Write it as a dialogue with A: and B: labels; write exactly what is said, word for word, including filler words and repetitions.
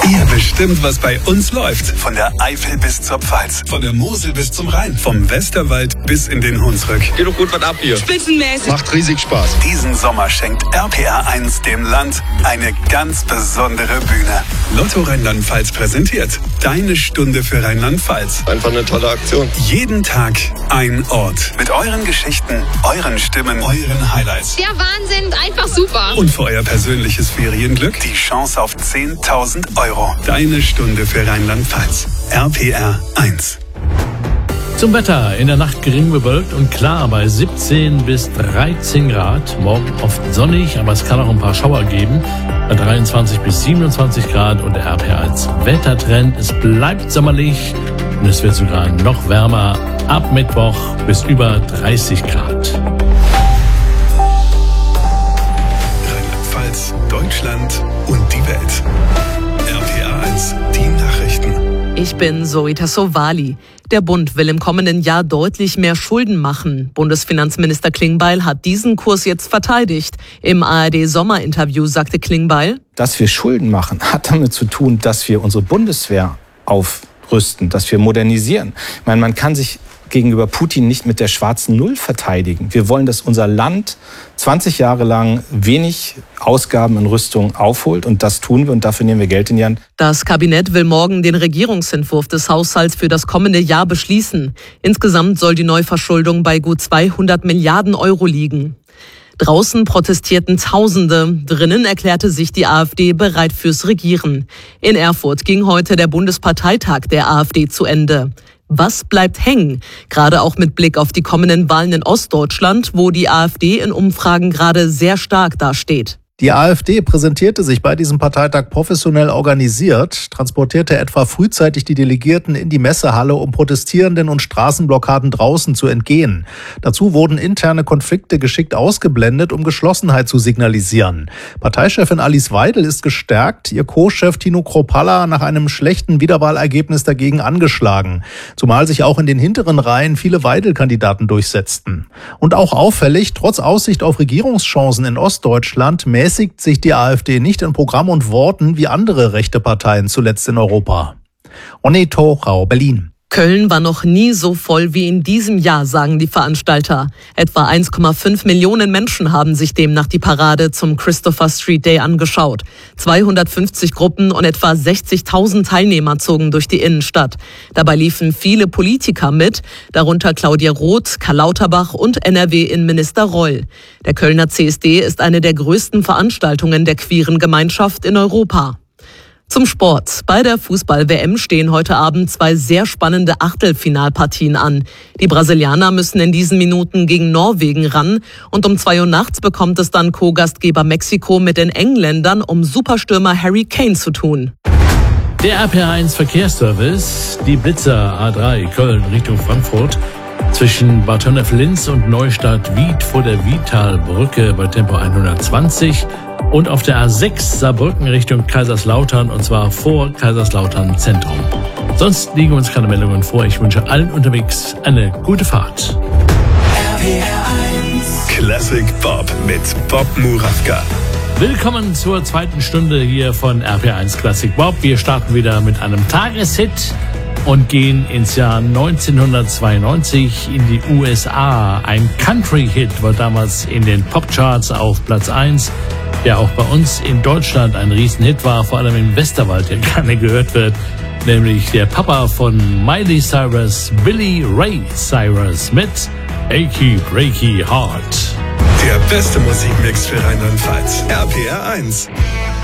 A: Ihr bestimmt, was bei uns läuft. Von der Eifel bis zur Pfalz. Von der Mosel bis zum Rhein. Vom Westerwald bis in den Hunsrück.
B: Geht doch gut was ab hier.
C: Spitzenmäßig.
D: Macht riesig Spaß.
A: Diesen Sommer schenkt R P R eins dem Land eine ganz besondere Bühne. Lotto Rheinland-Pfalz präsentiert Deine Stunde für Rheinland-Pfalz.
D: Einfach eine tolle Aktion.
A: Jeden Tag ein Ort. Mit euren Geschichten, euren Stimmen, euren Highlights.
C: Der Wahnsinn, einfach super.
A: Und für euer persönliches Ferienglück die Chance auf zehntausend Euro. Deine Stunde für Rheinland-Pfalz. R P R eins.
E: Zum Wetter. In der Nacht gering bewölkt und klar bei siebzehn bis dreizehn Grad. Morgen oft sonnig, aber es kann auch ein paar Schauer geben. Bei dreiundzwanzig bis siebenundzwanzig Grad und der R P R eins Wettertrend. Es bleibt sommerlich und es wird sogar noch wärmer. Ab Mittwoch bis über dreißig Grad.
A: Rheinland-Pfalz, Deutschland und die Welt. R P R eins, die Nachrichten.
F: Ich bin Zoe Tassovali. Der Bund will im kommenden Jahr deutlich mehr Schulden machen. Bundesfinanzminister Klingbeil hat diesen Kurs jetzt verteidigt. Im A R D-Sommerinterview sagte Klingbeil:
G: Dass wir Schulden machen, hat damit zu tun, dass wir unsere Bundeswehr aufrüsten, dass wir modernisieren. Ich meine, man kann sich gegenüber Putin nicht mit der schwarzen Null verteidigen. Wir wollen, dass unser Land zwanzig Jahre lang wenig Ausgaben in Rüstung aufholt und das tun wir und dafür nehmen wir Geld in die Hand.
F: Das Kabinett will morgen den Regierungsentwurf des Haushalts für das kommende Jahr beschließen. Insgesamt soll die Neuverschuldung bei gut zweihundert Milliarden Euro liegen. Draußen protestierten Tausende. Drinnen erklärte sich die AfD bereit fürs Regieren. In Erfurt ging heute der Bundesparteitag der AfD zu Ende. Was bleibt hängen? Gerade auch mit Blick auf die kommenden Wahlen in Ostdeutschland, wo die AfD in Umfragen gerade sehr stark dasteht.
H: Die AfD präsentierte sich bei diesem Parteitag professionell organisiert, transportierte etwa frühzeitig die Delegierten in die Messehalle, um Protestierenden und Straßenblockaden draußen zu entgehen. Dazu wurden interne Konflikte geschickt ausgeblendet, um Geschlossenheit zu signalisieren. Parteichefin Alice Weidel ist gestärkt, ihr Co-Chef Tino Kropalla nach einem schlechten Wiederwahlergebnis dagegen angeschlagen. Zumal sich auch in den hinteren Reihen viele Weidel-Kandidaten durchsetzten. Und auch auffällig, trotz Aussicht auf Regierungschancen in Ostdeutschland, mäßigt sich die AfD nicht in Programm und Worten wie andere rechte Parteien zuletzt in Europa. Oneto Rau, Berlin.
F: Köln war noch nie so voll wie in diesem Jahr, sagen die Veranstalter. Etwa eins Komma fünf Millionen Menschen haben sich demnach die Parade zum Christopher Street Day angeschaut. zweihundertfünfzig Gruppen und etwa sechzigtausend Teilnehmer zogen durch die Innenstadt. Dabei liefen viele Politiker mit, darunter Claudia Roth, Karl Lauterbach und N R W-Innenminister Reul. Der Kölner C S D ist eine der größten Veranstaltungen der queeren Gemeinschaft in Europa. Zum Sport. Bei der Fußball-W M stehen heute Abend zwei sehr spannende Achtelfinalpartien an. Die Brasilianer müssen in diesen Minuten gegen Norwegen ran und um zwei Uhr nachts bekommt es dann Co-Gastgeber Mexiko mit den Engländern um Superstürmer Harry Kane zu tun.
E: Der R P R eins Verkehrsservice, die Blitzer A drei Köln Richtung Frankfurt, zwischen Bad Honnef-Linz und Neustadt-Wied vor der Wiedtalbrücke bei Tempo hundertzwanzig und auf der A sechs Saarbrücken Richtung Kaiserslautern und zwar vor Kaiserslautern Zentrum. Sonst liegen uns keine Meldungen vor. Ich wünsche allen unterwegs eine gute Fahrt.
A: R P R eins Classic Bob mit Bob Murawka.
E: Willkommen zur zweiten Stunde hier von R P R eins Classic Bob. Wir starten wieder mit einem Tageshit und gehen ins Jahr neunzehnhundertzweiundneunzig in die U S A. Ein Country-Hit war damals in den Popcharts auf Platz eins, der auch bei uns in Deutschland ein Riesenhit war, vor allem im Westerwald, der gerne gehört wird, nämlich der Papa von Miley Cyrus, Billy Ray Cyrus mit Achy Breaky Heart.
A: Der beste Musikmix für Rheinland-Pfalz. R P R eins.